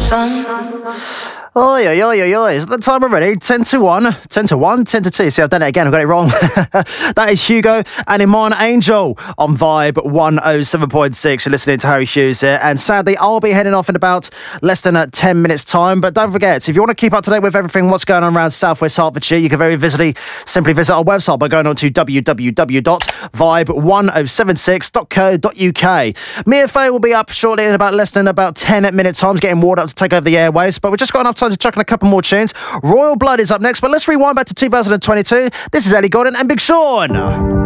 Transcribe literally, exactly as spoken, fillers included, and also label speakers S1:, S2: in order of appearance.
S1: Oi, oi, oi, oi, oi. Is it the time already? ten to one, ten to one, ten to two. See, I've done it again. I've got it wrong. That is Hugo and Iman Angel on Vibe one oh seven point six. You're listening to Harry Hughes here. And sadly, I'll be heading off in about less than uh, ten minutes' time. But don't forget, if you want to keep up to date with everything, what's going on around South West Hertfordshire, you can very visibly simply visit our website by going on to w w w dot vibe one oh seven six dot co dot u k. Mia Faye will be up shortly in about less than about ten minute times, getting warmed up to take over the airways. But we've just got enough time to chuck in a couple more tunes. Royal Blood is up next, but let's rewind back to two thousand twenty-two. This is Ellie Gordon and Big Sean.